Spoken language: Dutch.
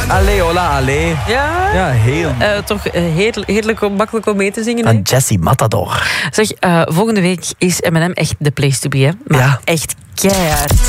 Allee, hola, allee. Ja, Ja, heel. toch heerlijk makkelijk om mee te zingen. Van Hè? Jessie Matador. Zeg, volgende week is M&M echt de place to be, hè? Maar Ja. echt keihard.